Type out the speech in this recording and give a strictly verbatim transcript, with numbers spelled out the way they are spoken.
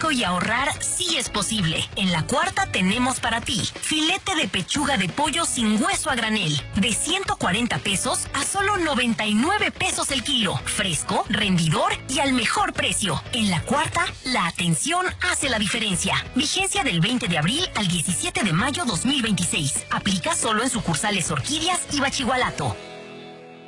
económico y ahorrar sí es posible. En La Cuarta tenemos para ti filete de pechuga de pollo sin hueso a granel, de ciento cuarenta pesos a solo noventa y nueve pesos el kilo. Fresco, rendidor y al mejor precio. En La Cuarta, la atención hace la diferencia. Vigencia del veinte de abril al diecisiete de mayo dos mil veintiséis. Aplica solo en sucursales Orquídeas y Bachigualato.